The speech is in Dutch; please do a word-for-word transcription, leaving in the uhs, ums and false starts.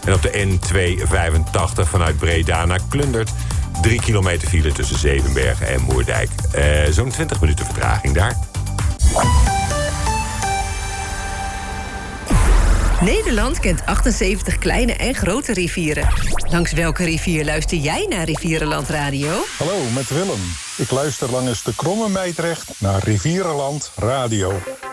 En op de N tweehonderdvijfentachtig vanuit Breda naar Klundert... drie kilometer file tussen Zevenbergen en Moerdijk. Uh, zo'n twintig minuten vertraging daar. Nederland kent achtenzeventig kleine en grote rivieren. Langs welke rivier luister jij naar Rivierenland Radio? Hallo, met Willem. Ik luister langs de Kromme Meidrecht naar Rivierenland Radio.